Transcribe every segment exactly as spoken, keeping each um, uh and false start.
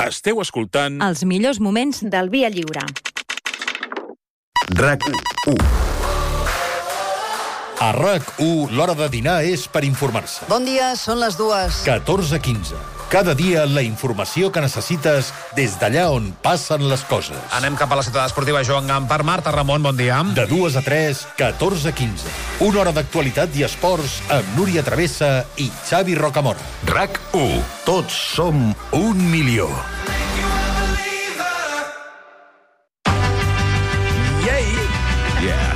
Esteu escoltant... Els millors moments del Via Lliure. RAC u. A RAC u, l'hora de dinar és per informar-se. Bon dia, són les dues. catorze quinze. Cada dia la informació que necessites des d'allà on passen les coses. Anem cap a la ciutat esportiva Joan Gampar. Marta Ramon, bon dia. De dues a tres, catorze quinze. Una hora d'actualitat i esports amb Núria Travessa i Xavi Rocamora. RAC u. Tots som un milió. Yay! Yeah.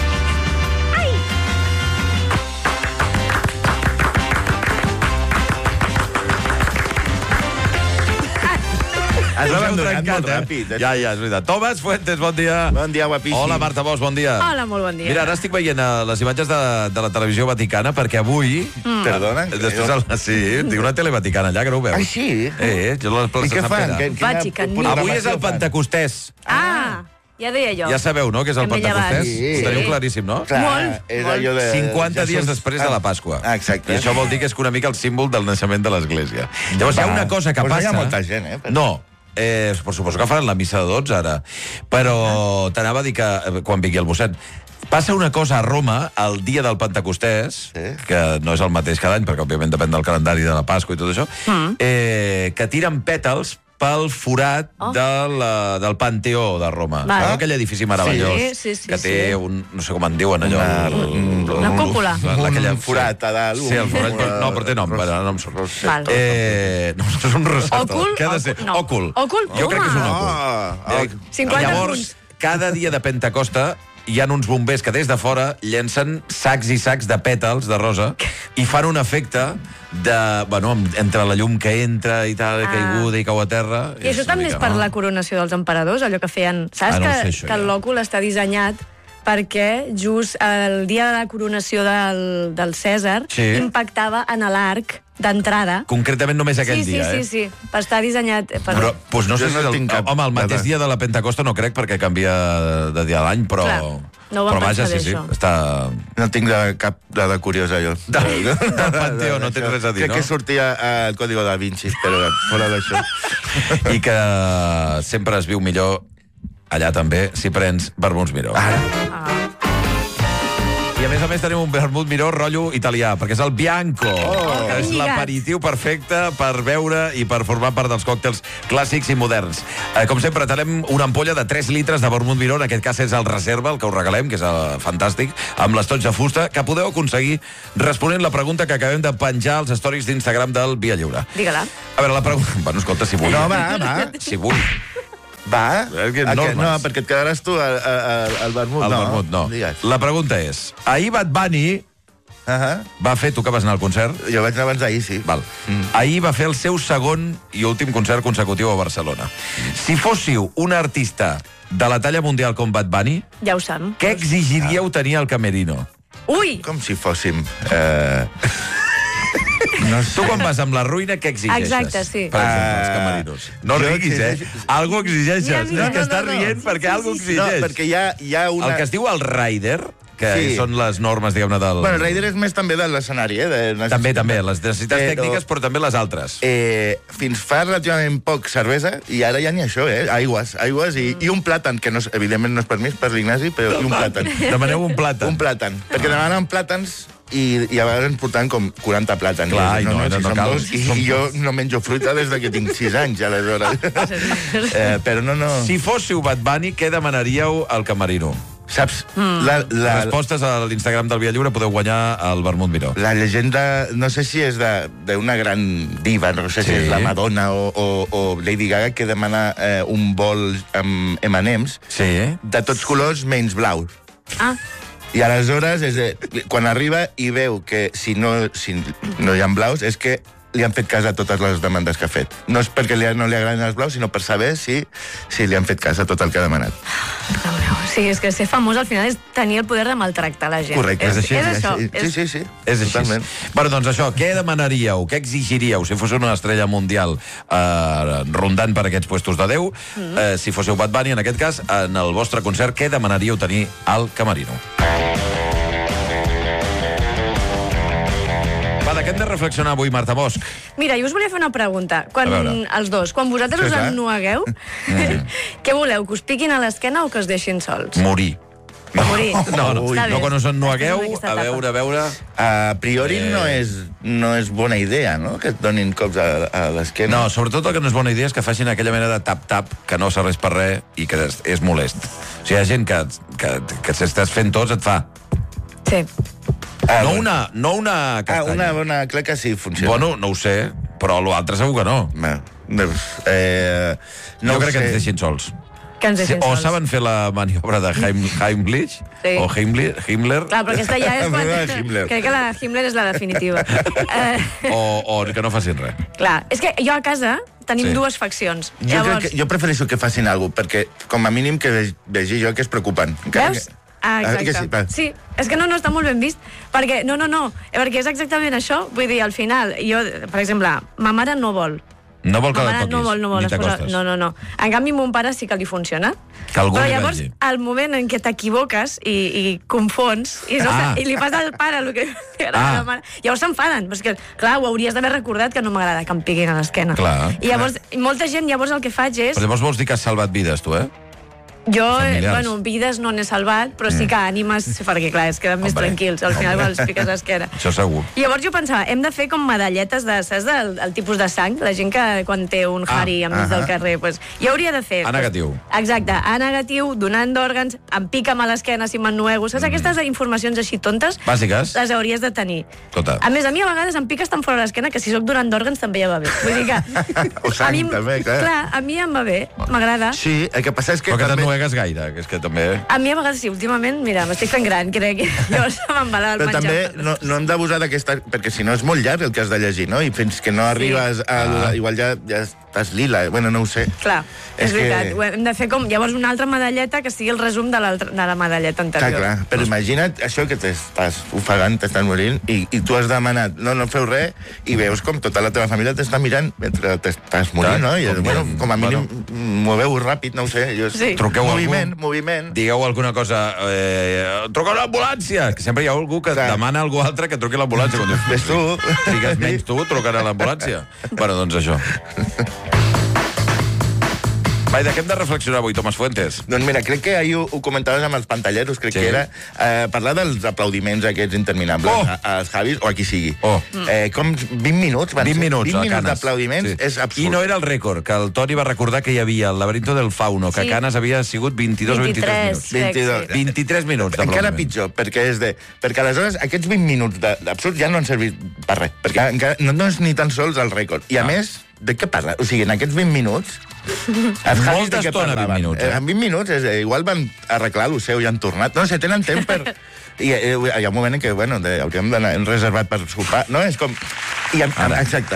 Ens Us heu hem trencat, molt eh? ràpid. Ja, ja, és veritat. Tomàs Fuentes, bon dia. Bon dia, guapíssim. Hola, Marta Bosch, bon dia. Hola, molt bon dia. Mira, ara estic veient uh, les imatges de, de la televisió vaticana, perquè avui... Mm. Perdona? Després, el, sí, tinc una tele vaticana allà, que no ho veus. Ah, sí? Eh, jo la plaça I què Sant fan? Pere. Que- Vatican quina Avui és el programació fan? Pentecostès. Ah, ja deia jo. Ja sabeu, no?, que és el Que m'he llevat. Pentecostès. Sí. Ho teniu claríssim, no? Clar, Molt, és molt. allò de... cinquanta dies Jesús- després de la Pasqua. Ah, exacte. I això vol dir que és una mica el símbol del naixement de l'Església. Llavors, hi ha Va, una cosa que doncs no hi passa... ha molta gent, eh, però- No, eh, per suposo que faran la missa de dotze, ara. Però t'anava a dir que, eh, quan vingui el mossèn, passa una cosa a Roma el dia del Pentecostès, Sí. que no és el mateix cada any, perquè òbviament depèn del calendari de la Pasqua i tot això, Mm. eh, que tiren pètals pel forat Oh. de la, del Panteó de Roma. Vale. Sabeu aquell edifici meravellós Sí, sí, sí, que té sí. un... no sé com en diuen allò. Una- un- Una cúpula. La, la, aquella, Un forat a dalt. Sí, el forat, un- però, no, però té nom, però no em surt. Val. Eh, no, és un rosetto. Òcul? Què ha de ser? No. Òcul. Òcul? Jo crec que és un Home. òcul. Ah, Eh, cinquanta Llavors, punts. cada dia de Pentecosta hi ha uns bombers que des de fora llencen sacs i sacs de pètals de rosa i fan un efecte de, bueno, entre la llum que entra i tal, Ah. caiguda i cau a terra. I això també és per la coronació dels emperadors, allò que feien... Saps Ah, no ho que, sé, això, que el ja. lòcul està dissenyat perquè just el dia de la coronació del, del Cèsar Sí. impactava en l'arc d'entrada. Concretament només aquell sí, dia, sí, eh? sí, sí, per estar dissenyat... Per... Però, doncs no Jo sé si no és el, tinc cap home, el mateix dada. dia de la Pentecosta no crec, perquè canvia de dia a l'any, però... Clar, no ho vam però vaja, pensar sí, bé, sí, això. està... No tinc de, cap dada curiosa, jo. Del- del Panteó, no tens res a dir, Crec no? que sortia al Código da Vinci, però fora d'això. I que sempre es viu millor allà també, si prens vermuts Miró. I a més a més tenim un vermut Miró rotllo italià, perquè és el Bianco, Oh, que és lligat. l'aperitiu perfecte per beure i per formar part dels còctels clàssics i moderns. Eh, com sempre, tenim una ampolla de tres litres de vermut Miró, en aquest cas és el Reserva, el que us regalem, que és eh, fantàstic, amb l'estoig de fusta, que podeu aconseguir responent la pregunta que acabem de penjar als stories d'Instagram del Via Lliure. Digue-la. A veure, la pregunta... Bueno, escolta, si vull. No, va, va. Si vull. Va? És que A normes. no, perquè et quedaràs tu al, al, al vermut. El no, vermut, no. Digues. La pregunta és, ahir Bad Bunny Uh -huh. va fer, tu que vas anar al concert, Jo vaig anar abans d'ahir, sí. val. Mm. Ahir va fer el seu segon i últim concert consecutiu a Barcelona. Si fóssiu un artista de la talla mundial com Bad Bunny, Ja ho sabem. què exigiríeu tenir al camerino? Ui! Com si fóssim... Eh... No sé. Tu quan vas amb la ruïna, què exigeixes? Exacte, sí. Per exemple, als Ah, camerinos. No jo riguis, eh? exigeixo- Algo exigeixes. Mira, mira, és que no, estàs no, no. rient perquè algo No, exigeix. perquè hi ha, hi ha una... El que es diu el rider, que Sí. són les normes, diguem-ne, del... Bueno, el Raider és més també de l'escenari, eh? De necessitats- També, també, les necessitats Però- tècniques, però també les altres. Eh, fins fa relativament poc cervesa, i ara ja n'hi ha això, eh? Aigües, aigües i, i un plàtan, que no, és- evidentment no és per mi, és per l'Ignasi, però i un plàtan. Demaneu un plàtan. Un plàtan. Perquè demanen plàtans i, i a vegades ens portaven com quaranta plàtans. Clar, i no, no, si no som cal. dos, I, I jo no menjo fruita des de que tinc sis anys, aleshores. eh, però no, no... Si fóssiu Bad Bunny, què demanaríeu al camerino? Saps? La, la, Respostes a l'Instagram del Via Lliure podeu guanyar el vermut Miró. la llegenda, no sé si és de- d'una gran diva, no sé si Sí. és la Madonna o, o, o Lady Gaga, que demana eh, un bol amb eme and ems Sí, eh? de tots colors menys blaus. Ah, I aleshores, és, eh, quan arriba i veu que si no, si no hi ha blaus, és que li han fet cas a totes les demandes que ha fet. No és perquè li, no li agraden els blaus, sinó per saber si, si li han fet cas a tot el que ha demanat. sí, és que ser famós al final és tenir el poder de maltractar la gent. Correcte. És, així, és això. així. Sí, És... sí, sí. És així. Totalment. Bueno, doncs això, què demanaríeu, què exigiríeu si fos una estrella mundial eh, rondant per aquests puestos de Déu? Mm. Eh, si fóssiu Bad Bunny, en aquest cas, en el vostre concert, què demanaríeu tenir al camerino? Va de què hem de reflexionar avui, Marta Bosch? Mira, jo us volia fer una pregunta. Quan, els dos, quan vosaltres us ennuegueu, què voleu, que us piquin a l'esquena o que es deixin sols? Morir. No, morir. No, no, Està bé. no quan us ennuegueu, Aquesta a etapa. veure, a veure... A priori Eh. no és, no és bona idea, no?, que et donin cops a, a l'esquena. No, sobretot el que no és bona idea és que facin aquella mena de tap-tap que no serveix per res i que és, és molest. O sigui, hi ha gent que, que, que si estàs fent tots et fa... Sí. Ah, No bueno. una, no una Ah, castanya. una bona cleca sí funciona. Bueno, no ho sé, però l'altre segur que no. Bé, doncs, eh, no No ho crec que sé. ens deixin sols. Que ens Sí, deixin o sols. saben fer la maniobra de Heim, Heimlich, Sí. o Heimlich, Himmler, Clar, però aquesta ja és quan... La de Himmler. Crec que la de Himmler és la definitiva. Eh, o, o que no facin res. clar, és que jo a casa tenim Sí. dues faccions. Jo, crec que, jo prefereixo que facin alguna cosa, perquè com a mínim que ve- vegi jo que és preocupant. Encara Veus? que- Ah, Ah, exacte. que sí, va. sí, és que no, no està molt ben vist. Perquè, no, no, no, perquè és exactament això. Vull dir, al final, jo, per exemple, ma mare no vol. No vol que Ma la mare toquis, no vol, no vol. ni es posa- t'acostes. No, no, no. En canvi, mon pare sí que li funciona. Que algú Però li llavors, vagi. al moment en què t'equivoques i, i confons, i, no, Ah. ah. i li passa al pare el que li agrada Ah. a la mare, llavors s'enfaden. Però és que, clar, ho hauries d'haver recordat que no m'agrada que em piquin a l'esquena. Clar. I llavors, i molta gent, llavors el que faig és... Però llavors vols dir que has salvat vides, tu, eh? Jo, eh, Familiars. bueno, vides no n'he salvat, però sí que ànimes, perquè clar, es queden més Hombre, tranquils, al final hombre. quan els piques a l'esquena. Això segur. I llavors jo pensava, hem de fer com medalletes de, saps, del el tipus de sang, la gent que quan té un Ah, Harry enmig del ahà. carrer, pues, jo hauria de fer... A negatiu. Pues, exacte, A negatiu, donant d'òrgans, em pica'm a l'esquena si m'ennuego, saps? Aquestes informacions així tontes Bàsiques. les hauries de tenir. Tota. A més, a mi a vegades em piques tan fora l'esquena que si sóc donant d'òrgans també ja va bé. Vull dir que... O sang, a mi, em- també, clar. Clar, a mi em va bé, m'agrada. Sí, el que passa és que Però que també... t'ennuegues gaire, que és que també... A mi a vegades sí, últimament, mira, m'estic fent gran, crec. Llavors se me'n va el Però menjar. també no, no hem d'abusar d'aquesta... Perquè si no és molt llarg el que has de llegir, no? I fins que no arribes al... Ah. Igual ja, ja estàs lila. Bueno, no ho sé. Clar, és, És que- veritat. Que... Hem de fer com, llavors, una altra medalleta que sigui el resum de, l'altra- de la medalleta Clar, anterior. clar. Però imagina't això que t'estàs ofegant, t'estàs morint, i, i tu has demanat, no, no feu res, i veus com tota la teva família t'està mirant mentre t'estàs morint, Clar, no? I, com- bueno, com a mínim, bueno. moveu ràpid, no ho sé. Jo, Sí. Truqueu a moviment, algú. moviment. Digueu alguna cosa... Eh, truca una ambulància! Que sempre hi ha algú que Clar. demana a algú altre que truqui a l'ambulància. Quan dius, Ves tu. Digues menys tu, trucarà a l'ambulància. Bueno, doncs això. Vai, de què hem de reflexionar avui, Tomàs Fuentes? Doncs mira, crec que ahir ho, ho comentaves amb els pantalleros, crec Sí. que era eh, parlar dels aplaudiments aquests interminables Oh! a, als Javis o a qui sigui. Oh. Eh, com vint minuts van vint ser? minuts, vint a minuts Canes. d'aplaudiments Sí. és absurd. I no era el rècord, que el Toni va recordar que hi havia el laberinto del fauno, que Sí. a Canes havia sigut vint-i-dos o vint-i-tres minuts. crec, vint-i-dos. sí. vint-i-tres minuts Encara d'aplaudiment. pitjor, perquè és de... Perquè aleshores aquests vint minuts de- d'absurd ja no han servit per res, perquè encara no, no és ni tan sols el rècord. I a Ah. més, de què parla? O sigui, en aquests vint minuts... Els Javis Molta de què estona, vint parlaven? minuts, eh? En vint minuts, és, eh, igual van arreglar el seu i han tornat. No sé, tenen temps per... I eh, hi ha un moment en què, bueno, de, hauríem d'anar reservat per sopar. No, és com... I a, Ara. exacte.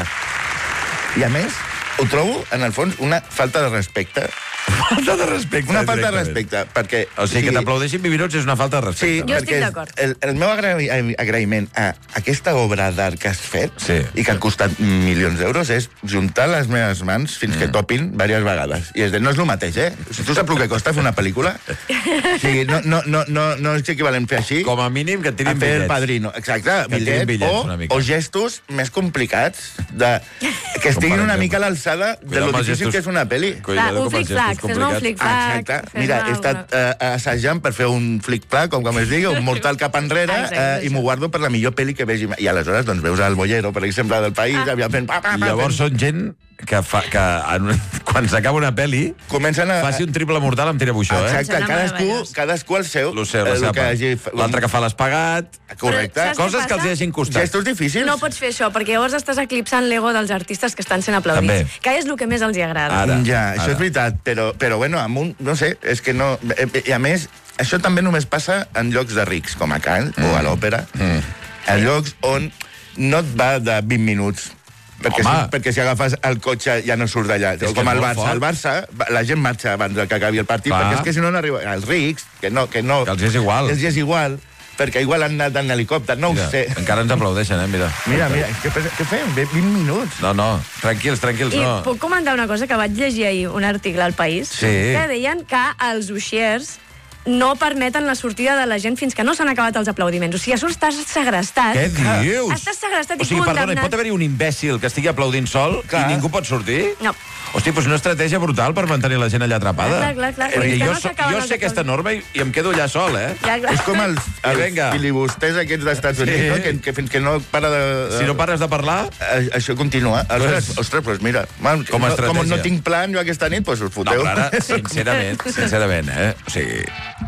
I a més, ho trobo, en el fons, una falta de respecte. Falta de respecte. Una falta de directament. respecte, perquè... O sigui, que t'aplaudeixin vint minuts és una falta de Sí, respecte. Jo no? estic perquè d'acord. el, el meu agraï, agraïment a aquesta obra d'art que has fet Sí. i que ha costat milions d'euros és juntar les meves mans fins Mm. que topin diverses vegades. I és de, no és el mateix, eh? Si tu saps el que costa fer una pel·lícula, o sigui, no, no, no, no, no és equivalent fer així Com a mínim que et a tirin fer el bitllets. padrino. Exacte, Que tirin bitllet, bitllets o, una mica. o gestos més complicats de, que estiguin per una exemple. mica a l'alçada de Cuidado lo amb els difícil gestos. que és una pel·li. Cuidado Clar, un com els flic-flac, gestos fes-me un complicats. flic-flac. Exacte. fes-me Mira, he alguna- estat eh, assajant per fer un flic-flac, com, com es digui, un mortal cap enrere, Exacte, eh, i això. m'ho guardo per la millor pel·li que vegi. I aleshores, doncs, veus el Bollero, per exemple, del país, Ah. aviam fent... Pa, pa, I pa, llavors fent... són gent que, fa, que en, quan s'acaba una pel·li Comencen a... faci un triple mortal amb tirabuixó, eh? Exacte, Sembla cadascú, meravellós. cadascú el seu. Lo sé, eh, la el seva que part. hagi... L'altre que fa l'espagat... Correcte. Però saps què Coses que passa? els hi hagin costat. Gestos difícils. No pots fer això, perquè llavors estàs eclipsant l'ego dels artistes que estan sent aplaudits. També. Que és el que més els hi agrada. Ara, ja, això ara. és veritat, però, però bueno, amb un... No sé, és que no... eh, I a més, això també només passa en llocs de rics, com a Can mm. o a l'òpera, mm. en llocs on no et va de vint minuts, perquè si, Home. perquè si agafes el cotxe ja no surts d'allà. que Com és al molt Barça. fort. Al Barça, la gent marxa abans de que acabi el partit, Clar. perquè és que si no no arriba... Els rics, que no... Que, no, Que els és igual. Els és igual, perquè igual han anat en helicòpter, no Mira, ho sé. encara ens aplaudeixen, eh? Mira. Mira, mira, què, què fem? vint minuts. No, no, tranquils, tranquils, I no. puc comentar una cosa que vaig llegir ahir un article al País Sí. que deien que els uixers no permeten la sortida de la gent fins que no s'han acabat els aplaudiments. O sigui, a sobre estàs segrestat. Què dius? Estàs segrestat o sigui, i condemnat. perdona, pot haver-hi un imbècil que estigui aplaudint sol Clar. i ningú pot sortir? No. Hosti, doncs una estratègia brutal per mantenir la gent allà atrapada. Clar, clar, clar. Perquè No jo, so, s'acaben jo els sé aquesta norma i, i em quedo allà sol, eh? Ja, clar. És com els, els vinga. filibusters aquests d'Estats Units, Sí. no? que, que fins que no para de... de... Si no pares de parlar... Eh, Això continua. Ostres, Pues- ostres, doncs mira, man, Com a no, com estratègia. no tinc plan jo aquesta nit, doncs us No, foteu. però ara, sincerament, sincerament, eh? O sigui,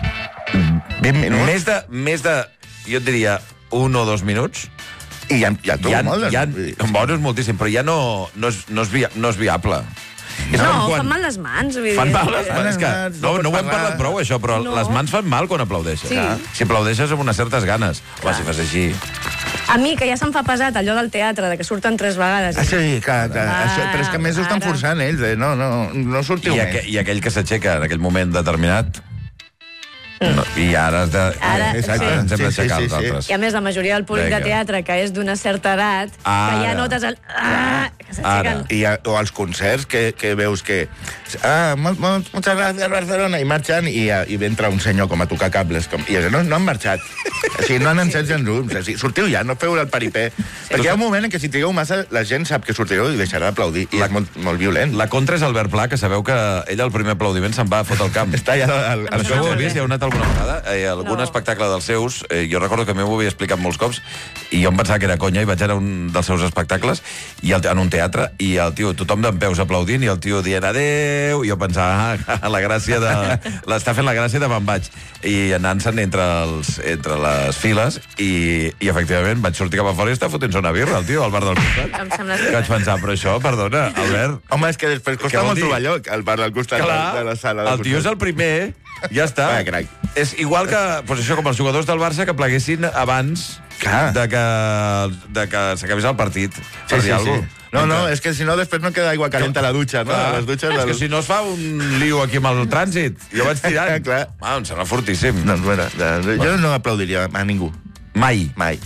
vint minuts. més de, més de, jo et diria, un o dos minuts, I ja, ja trobo ja, molt. ja, Vull dir, bueno, és moltíssim, però ja no, no, és, no, és, via, no és viable. És No, com quan- fan mal les mans. Vull dir. Fan mal les Fan mans, les és que mans, no, no no ho pots hem parlar. parlat prou, això, però No. les mans fan mal quan aplaudeixes. Sí. Si aplaudeixes amb unes certes ganes. Home, si fas així... A mi, que ja se'm fa pesat allò del teatre, de que surten tres vegades. Ah, sí, clar, clar. Ah, Això, però és que a més ho estan ara. forçant ells. Eh? No, no, no sortiu I, més. aqu I aquell que s'aixeca en aquell moment determinat... No, I ara has de... Ara, Exacte. sí. Ens hem Sí, d'aixecar sí, els sí, sí. altres. I a més, la majoria del públic Vinga. de teatre, que és d'una certa edat, Ara. que ja notes el... Ah, que s'aixequen. I, a- o als concerts que, que veus que... Ah, molt, molt, moltes gràcies, Barcelona, i marxen, i, a- i entra un senyor com a tocar cables. Com, I no, no han marxat. O sigui, no han encès gens llums. O sigui, sortiu ja, no feu el paripé. Sí. Perquè hi ha un moment en què si trigueu massa, la gent sap que sortireu i deixarà d'aplaudir. I La- és molt, molt violent. La contra és Albert Pla, que sabeu que ell al primer aplaudiment se'n va a fotre el camp. Està ja al, al, Això ho heu molt vist? bé. Hi heu anat alguna vegada? Eh, algun No. espectacle dels seus, eh, jo recordo que a mi m'ho havia explicat molts cops, i jo em pensava que era conya, i vaig anar a un dels seus espectacles, i el, en un teatre, i el tio, tothom d'en peus aplaudint, i el tio dient adeu, i jo pensava, ah, la gràcia de... l'està fent la gràcia de me'n vaig. I anant-se'n entre, els, entre les files, i, i efectivament vaig sortir cap a fora i està fotent-se una birra, el tio, al bar del costat. Em sembla Que vaig pensar, però això, perdona, Albert... Home, és que després Què costa vol molt dir? trobar lloc al bar del costat Clar, de la sala. De el tio és el primer, ja està. Va, crac. És igual que, pues això, com els jugadors del Barça que pleguessin abans Clar. de que, de que s'acabés el partit. Per Sí, dir sí, sí. alguna cosa. No, no, és que si no després no queda aigua calenta a la dutxa, no? Clar, A les dutxes és del... que si no es fa un lío aquí amb el trànsit. Jo vaig tirant. Clar. Ah, em sembla fortíssim. Doncs, bueno, jo no aplaudiria a ningú, Mai. mai.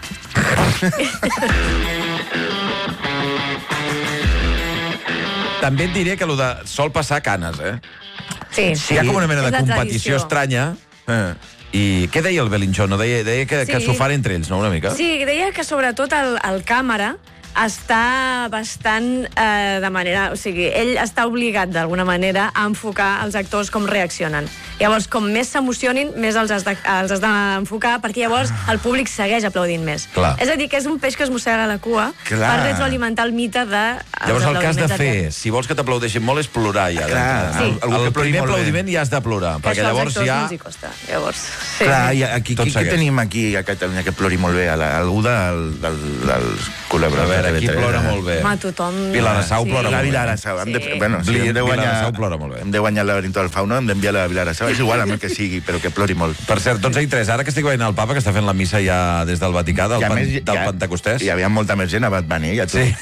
També et diré que lo de sol passar canes, eh? Sí. Hi ha com una mena És de la competició tradició. estranya. Eh. I què deia el Belinchón? No deia, deia que, Sí. que s'ho fan entre ells, no, una mica? Sí, deia que sobretot el, el càmera està bastant eh, de manera... O sigui, ell està obligat d'alguna manera a enfocar els actors com reaccionen. Llavors, com més s'emocionin, més els has de- els has d'enfocar, perquè llavors el públic segueix aplaudint més. Clar. És a dir, que és un peix que es mossega la cua Clar. per retroalimentar el mite de... els Llavors el que has de aplaudiments fer, teatre. si vols que t'aplaudeixin molt, és plorar ja. Clar, d'entrada. Sí. algú El que plori primer molt bé. aplaudiment ja has de plorar, Que perquè això als llavors actors ja... no els hi costa. Llavors, sí. Clar, i aquí, Tot qui, qui segueix. tenim aquí a Catalunya que plori molt bé? A la, algú del, del, dels col·laboradors A veure, de qui T V tres, plora eh? molt bé? Home, tothom... Vilar Arasau plora La molt bé. Vilar Arasau. Hem de, Sí. bueno, si Bli- hem de Vilar guanyar, Arasau plora molt bé. hem de guanyar el laberinto del fauno, hem d'enviar la Vilar Arasau. És igual amb el que sigui, però que plori molt. Per cert, dotze i tres, ara que estic veient el papa, que està fent la missa ja des del Vaticà, del, I a pan, més, del ja- Pentecostès. Hi havia molta més gent a Bad Bunny, ja tu. Sí.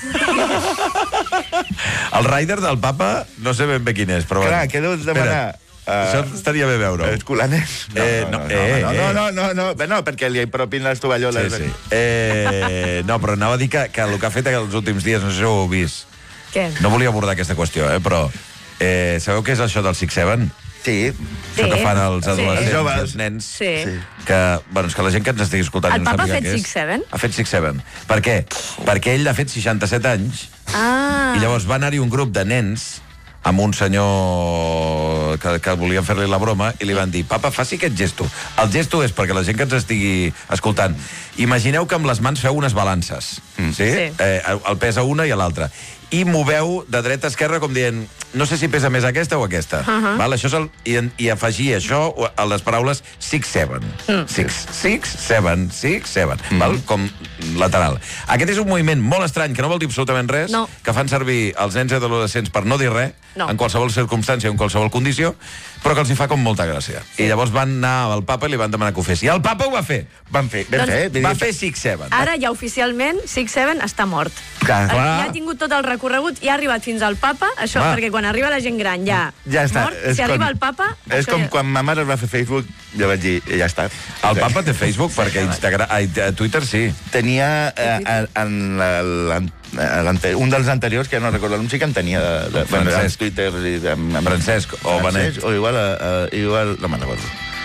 El rider del papa, no sé ben bé quin és, però... Clar, bueno. què deus Espera, demanar? Uh, Això estaria bé veure-ho. Els culaners? Eh, no, eh, no, eh. no, no, no, no, no, no, perquè li apropin les tovalloles. Sí, sí. Eh, no, però anava a dir que, que el que ha fet els últims dies, no sé si ho heu vist, Què? no volia abordar aquesta qüestió, eh, però eh, sabeu què és això del Six Seven? Sí, Això que fan els Sí. adolescents, Els joves. els nens... Sí. sí. Que, bueno, és que la gent que ens estigui escoltant... El no Papa ha sàpiga fet què és. Six Seven? Ha fet Six Seven. Per què? Perquè ell ha fet seixanta-set anys Ah. i llavors va anar-hi un grup de nens amb un senyor que, que volien fer-li la broma i li van dir, papa, faci aquest gesto. El gesto és perquè la gent que ens estigui escoltant, imagineu que amb les mans feu unes balances, mm. sí? Sí. Eh, el pesa una i l'altra. I moveu de dreta a esquerra com dient, no sé si pesa més aquesta o aquesta. Uh -huh. Val? Això és el, i, i afegir això a les paraules six, seven. Mm. Six, six, seven, six, seven. Mm. Val? Com lateral. Aquest és un moviment molt estrany, que no vol dir absolutament res, No. que fan servir els nens i adolescents per no dir res, No. en qualsevol circumstància, en qualsevol condició, però que els hi fa com molta gràcia. Sí. I llavors van anar al papa i li van demanar que ho fes. I el papa ho va fer. Van fer, ben Doncs- fet. vull Va dir, fer six, seven. Ara ja oficialment Six Seven està mort. Clar. Eh, Clar. Ja ha tingut tot el recorregut i ha arribat fins al papa, això Va. perquè quan arriba la gent gran ja, Ja està. mort, És si com- arriba el papa... És això com ja- quan ma mare es va fer Facebook, jo vaig dir, ja està. El papa té Facebook perquè Instagram, ai, a Twitter sí. Tenia eh, en, en la- l'an- eh, l'ante- un dels anteriors, que no recordo el nom, sí que en tenia de, de, bueno, Francesc. en Twitter i de, amb, Francesc o Benet. o igual, uh, igual no me'n recordo.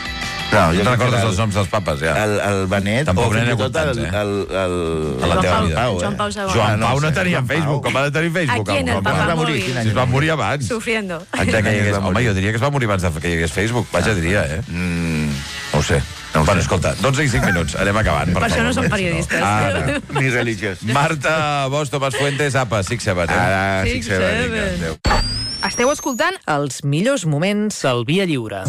No, No jo te'n recordes crec que els noms dels papes, ja? El, el Benet, Tampoc o fins n'hi ha i tot el, contents, eh? el, el, A la Joan teva Pau, vida. Pau, eh? Joan Pau segon. Joan no Pau no sé, tenia Joan Facebook. Pau. Com ha de tenir Facebook? ¿A quién el home? papá va morir? móvil? Quin any? Si es va morir abans. Sufriendo. De que hi hagués, Va home, morir. jo diria que es va morir abans de que hi hagués Facebook. Vaja, diria, eh? Mm, No ho sé. No ho bueno, sé. escolta, dotze i cinc minuts. Anem acabant. Per això favor, no som perquè periodistes. si no- Ara. ni religiós. Marta Bosch, Tomàs Fuentes, apa, Six Seven. Eh? Ara, Six, sí, sí, va, seven. vinga, adéu. Esteu escoltant els millors moments del Via Lliure.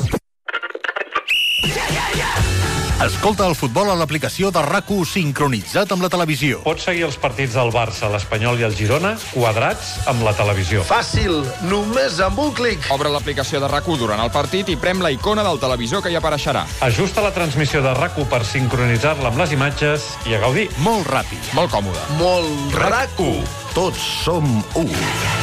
Escolta el futbol a l'aplicació de RAC u sincronitzat amb la televisió. Pots seguir els partits del Barça, l'Espanyol i el Girona quadrats amb la televisió. Fàcil, només amb un clic. Obre l'aplicació de RAC u durant el partit i prem la icona del televisor que hi apareixerà. Ajusta la transmissió de RAC u per sincronitzar-la amb les imatges i a gaudir. Molt ràpid. Molt còmode. Molt RAC u. Tots som u.